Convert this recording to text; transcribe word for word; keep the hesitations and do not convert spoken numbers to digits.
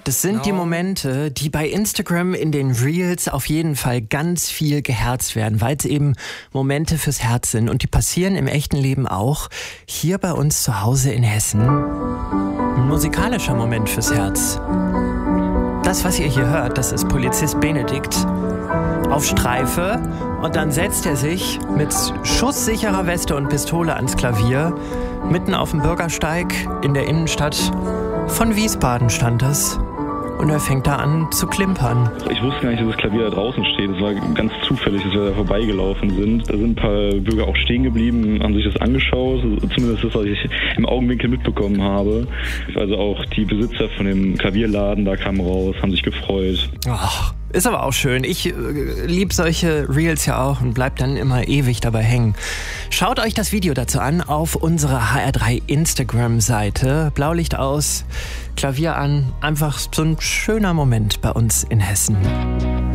Das sind die Momente, die bei Instagram in den Reels auf jeden Fall ganz viel geherzt werden, weil es eben Momente fürs Herz sind. Und die passieren im echten Leben auch hier bei uns zu Hause in Hessen. Ein musikalischer Moment fürs Herz. Das, was ihr hier hört, das ist Polizist Benedikt auf Streife. Und dann setzt er sich mit schusssicherer Weste und Pistole ans Klavier. Mitten auf dem Bürgersteig in der Innenstadt von Wiesbaden stand es. Und er fängt da an zu klimpern. Ich wusste gar nicht, dass das Klavier da draußen steht. Es war ganz zufällig, dass wir da vorbeigelaufen sind. Da sind ein paar Bürger auch stehen geblieben, haben sich das angeschaut. Zumindest das, was ich im Augenwinkel mitbekommen habe. Also auch die Besitzer von dem Klavierladen, da kamen raus, haben sich gefreut. Ach, ist aber auch schön. Ich äh, liebe solche Reels ja auch und bleib dann immer ewig dabei hängen. Schaut euch das Video dazu an auf unserer H R drei Instagram-Seite. Blaulicht aus, Klavier an. Einfach so ein schöner Moment bei uns in Hessen.